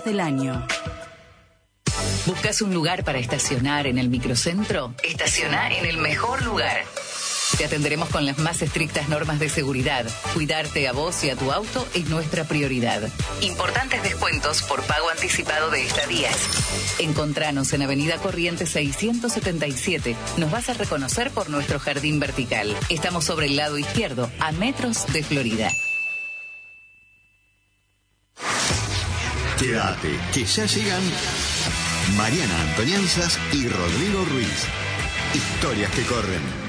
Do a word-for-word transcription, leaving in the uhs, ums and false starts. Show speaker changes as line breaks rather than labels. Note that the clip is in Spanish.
días del año.
¿Buscas un lugar para estacionar en el microcentro? Estaciona en el mejor lugar. Te atenderemos con las más estrictas normas de seguridad. Cuidarte a vos y a tu auto es nuestra prioridad. Importantes descuentos por pago anticipado de estadías. Encontranos en Avenida Corrientes seiscientos setenta y siete. Nos vas a reconocer por nuestro jardín vertical. Estamos sobre el lado izquierdo, a metros de Florida.
Quédate, que ya llegan Mariana Antonianzas y Rodrigo Ruiz. Historias que corren.